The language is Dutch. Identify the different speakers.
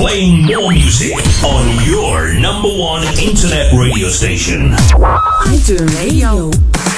Speaker 1: Playing more music on your number one internet radio station.
Speaker 2: iTunes Radio.